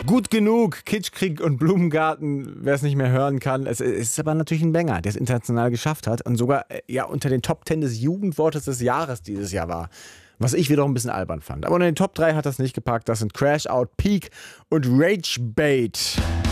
Gut genug, Kitschkrieg und Blumengarten, wer es nicht mehr hören kann. Es ist aber natürlich ein Banger, der es international geschafft hat und sogar unter den Top 10 des Jugendwortes des Jahres dieses Jahr war. Was ich wiederum ein bisschen albern fand. Aber in den Top 3 hat das nicht gepackt. Das sind Crash Out, Peak und Rage Bait.